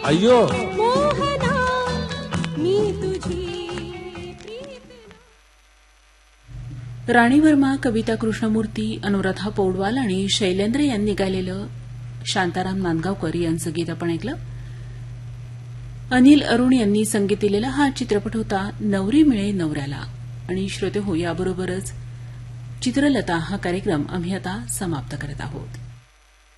अय्यो मोहना मी तुझी राणी वर्मा, कविता कृष्णमूर्ती, अनुराधा पौडवाल आणि शैलेंद्र यांनी गायलेलं शांताराम नांदगावकर यांचं गीत आपण ऐकलं. अनिल अरुण यांनी संगीत दिलेला हा चित्रपट होता नवरी मिळे नवऱ्याला. आणि श्रोते हो, याबरोबरच चित्रलता हा कार्यक्रम आम्ही आता समाप्त करत आहोत.